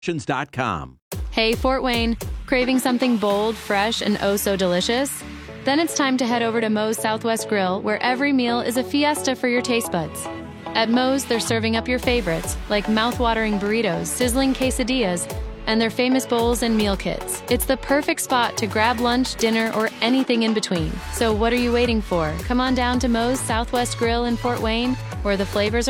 Options.com. Hey, Fort Wayne, craving something bold, fresh, and oh so delicious? Then it's time to head over to Moe's Southwest Grill, where every meal is a fiesta for your taste buds. At Moe's, they're serving up your favorites, like mouth-watering burritos, sizzling quesadillas, and their famous bowls and meal kits. It's the perfect spot to grab lunch, dinner, or anything in between. So what are you waiting for? Come on down to Moe's Southwest Grill in Fort Wayne, where the flavors are